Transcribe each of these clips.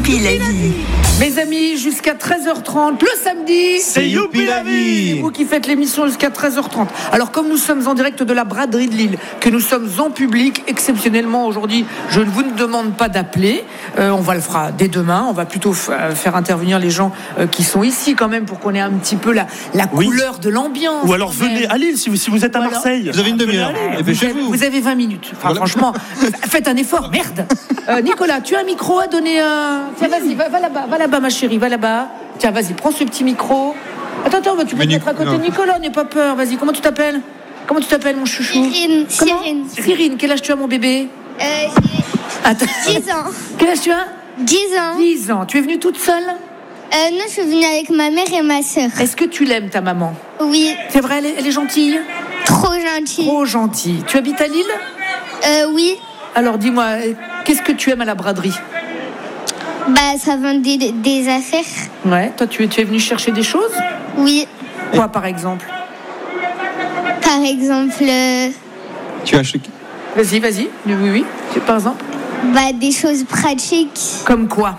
Youpi la vie. Mes amis, jusqu'à 13h30, le samedi, c'est Youpi la vie. C'est vous qui faites l'émission jusqu'à 13h30. Alors, comme nous sommes en direct de la braderie de Lille, que nous sommes en public, exceptionnellement aujourd'hui, je ne vous demande pas d'appeler. On va le fera dès demain. On va plutôt faire intervenir les gens qui sont ici quand même pour qu'on ait un petit peu la couleur de l'ambiance. Ou alors venez à Lille si vous êtes à Marseille. Vous avez une demi-heure. Vous avez 20 minutes. Enfin, franchement, faites un effort. Merde. Nicolas, tu as un micro à donner Tiens, vas-y, va là-bas, ma chérie, va là-bas. Tiens, vas-y, prends ce petit micro. Attends, tu peux te mettre à côté de Nicolas, n'aie pas peur. Vas-y, comment tu t'appelles, mon chouchou? Cyrine. Quel âge tu as, mon bébé? 10 ans. Quel âge tu as? 10 ans. 10 ans. Tu es venue toute seule? Non, je suis venue avec ma mère et ma sœur. Est-ce que tu l'aimes, ta maman? Oui. C'est vrai, elle est gentille? Trop gentille. Trop gentille. Tu habites à Lille? Oui. Alors, dis-moi, qu'est-ce que tu aimes à la braderie? Ça vend des affaires. Ouais, toi, tu es venu chercher des choses? Oui. Quoi, par exemple? Par exemple... Tu as acheté... Vas-y. Oui. Par exemple? Des choses pratiques. Comme quoi?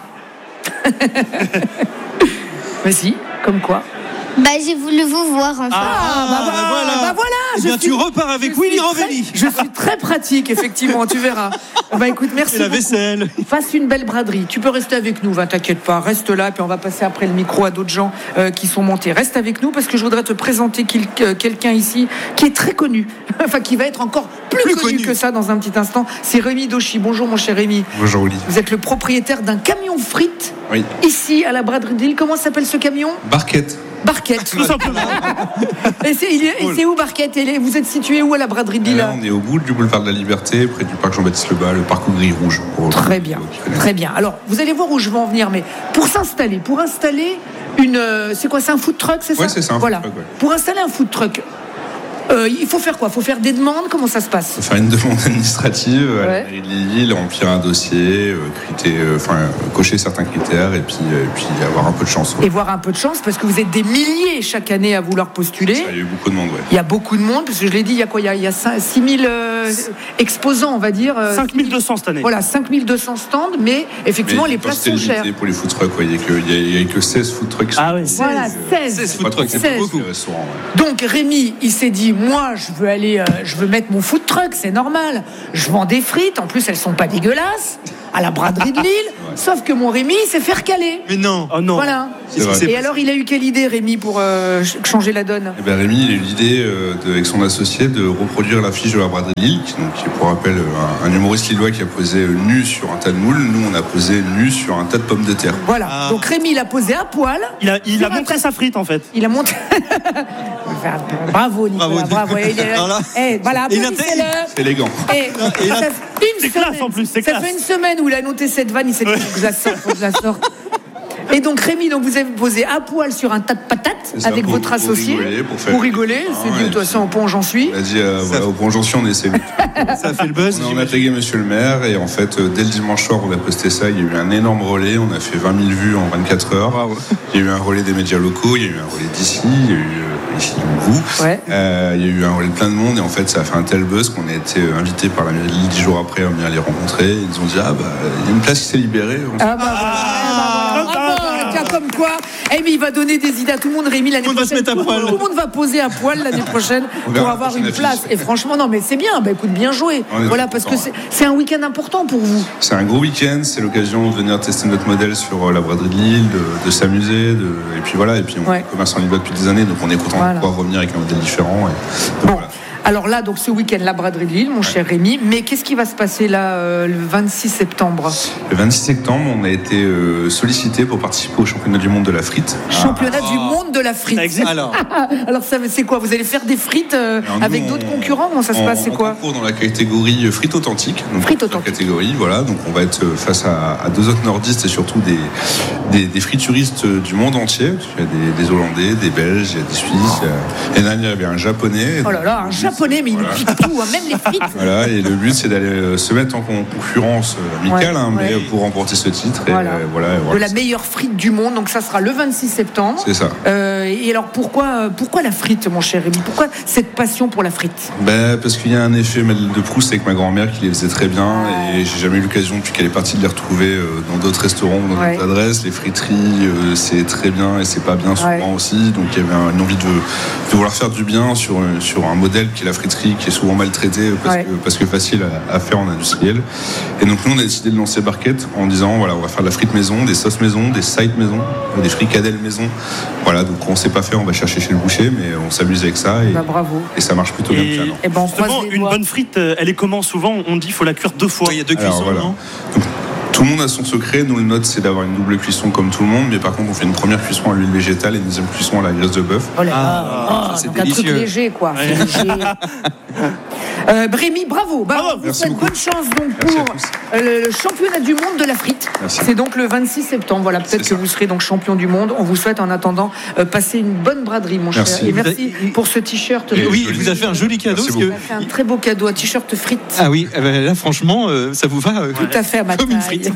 Vas-y, comme quoi? J'ai voulu vous voir enfin. Voilà. Tu repars avec Willy Rovelli. Je suis très pratique, effectivement, tu verras. Écoute, merci beaucoup. La beaucoup. vaisselle. Passe une belle braderie. Tu peux rester avec nous, t'inquiète pas. Reste là, puis on va passer après le micro à d'autres gens qui sont montés. Reste avec nous parce que je voudrais te présenter quelqu'un ici qui est très connu. Enfin, qui va être encore plus connu que ça dans un petit instant. C'est Rémi Dauchy. Bonjour, mon cher Rémi. Bonjour, Willy. Vous êtes le propriétaire d'un camion frites. Oui. Ici, à la braderie de Lille. Comment s'appelle ce camion? Barquette. Tout simplement. Et c'est où Barquette? Vous êtes situé où à la braderie de Lille? Là, on est au bout du boulevard de la Liberté, près du parc Jean-Baptiste Lebas, le parc au gris rouge. Très bien. Alors, vous allez voir où je veux en venir, mais pour installer c'est quoi? C'est un food truck, c'est ça? Oui, c'est ça. Voilà. Truck, ouais. Pour installer un food truck, il faut faire quoi? Il faut faire des demandes? Comment ça se passe? Il faut faire une demande administrative à la mairie de Lille, remplir un dossier, cocher certains critères et puis avoir un peu de chance. Ouais. Et voir un peu de chance parce que vous êtes des milliers chaque année à vouloir postuler. Ça, il y a eu beaucoup de monde, ouais. Il y a beaucoup de monde parce que je l'ai dit, il y a quoi? Il y a 6000 exposants, on va dire. 5200 cette année. Voilà, 5200 stands, mais effectivement, les places sont chères. Pour les food trucks, il n'y a que 16 food trucks. Ah oui, voilà, 16 food trucks, c'est pas beaucoup. Restaurants, ouais. Donc Rémi, il s'est dit, moi, je veux mettre mon food truck, c'est normal. Je vends des frites, en plus, elles sont pas dégueulasses, à la braderie de Lille. Ouais. Sauf que mon Rémi, il s'est faire caler. Mais non. Oh non. Voilà. Et alors, il a eu quelle idée, Rémi, pour changer la donne? Rémi, il a eu l'idée, avec son associé, de reproduire l'affiche de la braderie de Lille, qui est, pour rappel, un humoriste lillois qui a posé nu sur un tas de moules. Nous, on a posé nu sur un tas de pommes de terre. Voilà. Donc Rémi, il a posé à poil. Il a montré sa frite, en fait. Il a montré. Bravo, Nicolas. Bravo. Voilà. C'est élégant. C'est classe, en plus. Ça fait une semaine où il a noté cette vanne. Il s'est dit, faut que je la sorte. Et donc Rémi, vous avez posé à poil sur un tas de patates avec votre associé pour rigoler. C'est dit, de toute façon, au point j'en suis. Il a dit, au point j'en suis, on essaie. Ça fait le buzz. On a tagué monsieur le maire et en fait, dès le dimanche soir, on a posté ça. Il y a eu un énorme relais. On a fait 20 000 vues en 24 heures. Wow. Il y a eu un relais des médias locaux. Il y a eu un relais d'ici. Il y a eu ici, vous. Ouais. Il y a eu un relais de plein de monde et en fait, ça a fait un tel buzz qu'on a été invité par la mairie de Lille 10 jours après à venir les rencontrer. Ils nous ont dit, il y a une place qui s'est libérée. Comme quoi, mais il va donner des idées à tout le monde. Rémi, l'année prochaine, tout le monde va poser à poil l'année prochaine pour avoir une place. Et franchement, non, mais c'est bien. Écoute, bien joué. Voilà, parce que c'est un week-end important pour vous. C'est un gros week-end. C'est l'occasion de venir tester notre modèle sur la braderie de Lille, de s'amuser, et puis voilà. Et puis on commerce en Lille depuis des années, donc on est content de pouvoir revenir avec un modèle différent. Bon. Voilà. Alors là, donc ce week-end, la braderie de Lille, mon cher Rémi. Mais qu'est-ce qui va se passer là, le 26 septembre? Le 26 septembre, on a été sollicité pour participer au championnat du monde de la frite. Championnat du monde de la frite. Alors ça, c'est quoi? Vous allez faire des frites avec d'autres concurrents? Comment ça se passe? C'est quoi? On concourt dans la catégorie frites authentiques. Frites authentiques. Catégorie, voilà. Donc on va être face à deux autres nordistes et surtout des frituristes du monde entier. Il y a des Hollandais, des Belges, il y a des Suisses. Et là, il y avait un Japonais. Oh là là, un Japonais. japonais, mais ils piquent tout, hein, même les frites. Voilà, et le but, c'est d'aller se mettre en concurrence amicale, mais pour remporter ce titre. Voilà. Et de la meilleure frite du monde, donc ça sera le 26 septembre. C'est ça. Et alors, pourquoi la frite, mon cher Rémi? Pourquoi cette passion pour la frite? Parce qu'il y a un effet de Proust avec ma grand-mère qui les faisait très bien, et j'ai jamais eu l'occasion, depuis qu'elle est partie, de les retrouver dans d'autres restaurants, dans d'autres adresses. Les friteries, c'est très bien et c'est pas bien souvent aussi. Donc il y avait une envie de vouloir faire du bien sur un modèle qui est la friterie, qui est souvent maltraité parce que facile à faire en industriel. Et donc nous, on a décidé de lancer Barquette en disant voilà, on va faire de la frite maison, des sauces maison, des sides maison, des fricadelles maison. Voilà, donc on sait pas faire, on va chercher chez le boucher, mais on s'amuse avec ça et ça marche plutôt bien. Et ben, justement, une bonne frite, elle est comment? Souvent, on dit qu'il faut la cuire 2 fois. Il y a 2 cuissons, voilà. non? Donc, tout le monde a son secret. Nous, le nôtre, c'est d'avoir une double cuisson comme tout le monde, mais par contre, on fait une première cuisson à l'huile végétale et une deuxième cuisson à la graisse de bœuf. Oh là là, c'est délicieux. Un truc léger, quoi. Ouais. C'est léger. Rémi, bravo. Vous souhaite bonne chance donc pour le championnat du monde de la frite. Merci. C'est donc le 26 septembre. Voilà, peut-être que vous serez donc champion du monde. On vous souhaite en attendant passer une bonne braderie, mon cher. Et merci pour ce t-shirt. Oui, il vous a fait un joli cadeau. Il a fait un très beau cadeau, un t-shirt frite. Ah oui, là franchement, ça vous va tout à fait à ma comme taille. une frite.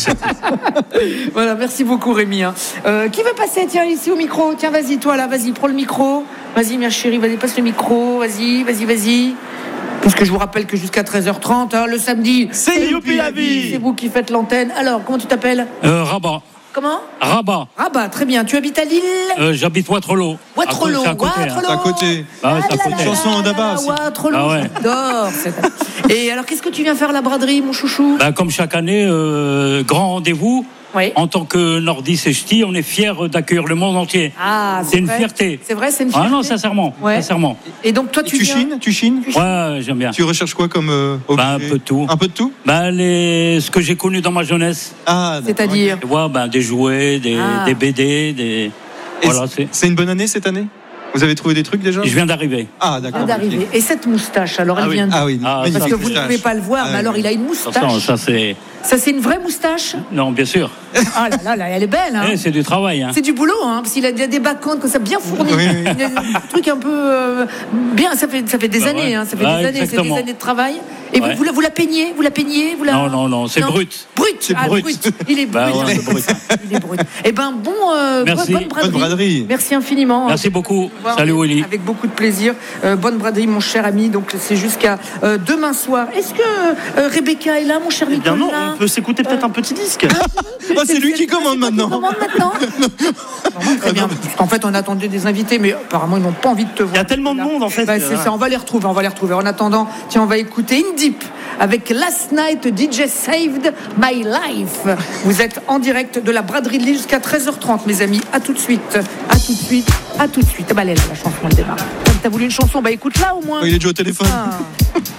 Voilà, merci beaucoup Rémi. Qui veut passer? Tiens, ici au micro. Tiens, vas-y, toi là, vas-y, prends le micro. Vas-y, ma chérie, vas-y, passe le micro. Vas-y. Parce que je vous rappelle que jusqu'à 13h30, le samedi, c'est Youpi la vie. C'est vous qui faites l'antenne. Alors, comment tu t'appelles? Rabat. Comment? Rabat, très bien. Tu habites à Lille? J'habite Waterloo. Waterloo. À côté. Chanson d'Abba aussi. Waterloo, Ah ouais. j'adore. Et alors, qu'est-ce que tu viens faire à la braderie, mon chouchou? Comme chaque année, grand rendez-vous. Oui. En tant que nordiste et ch'ti, on est fiers d'accueillir le monde entier. Ah, c'est une fierté. C'est vrai, c'est une fierté. Ah non, sincèrement. Et donc toi, tu chines? Ouais, j'aime bien. Tu recherches quoi comme objet? Un peu de tout. Un peu de tout? Ce que j'ai connu dans ma jeunesse. Ah, c'est-à-dire? Tu vois, des jouets, des BD, des. Voilà, c'est une bonne année cette année? Vous avez trouvé des trucs déjà? Je viens d'arriver. Ah, d'accord. Okay. Et cette moustache, alors elle vient de... Ah oui, parce que vous ne pouvez pas le voir, mais alors il a une moustache. Ça, c'est une vraie moustache? Non, bien sûr. Ah là, elle est belle. Hein. C'est du travail. Hein. C'est du boulot, parce qu'il a des backcounts comme ça, bien fournis. Il a un truc un peu bien. Ça fait des années. Ça fait des années. C'est des années de travail. Et vous la peignez? Non, c'est brut. Brut. Il est brut. Il est brut. Eh ben bonne braderie. Merci infiniment. Merci beaucoup. Salut Willy. Avec beaucoup de plaisir. Bonne braderie, mon cher ami. Donc c'est jusqu'à demain soir. Est-ce que Rebecca est là, mon cher Nicolas? Non, on peut s'écouter peut-être un petit disque. C'est lui qui commande maintenant. Très bien. Parce qu'en fait, on attendait des invités, mais apparemment, ils n'ont pas envie de te voir. Il y a tellement de monde, en fait. C'est ça, on va les retrouver. En attendant, tiens, on va écouter In Deep avec Last Night DJ Saved My Life. Vous êtes en direct de la braderie de Lille jusqu'à 13h30, mes amis. À tout de suite. Elle est là, la chanson, elle démarre. T'as voulu une chanson? Écoute-la au moins. Il est déjà au téléphone.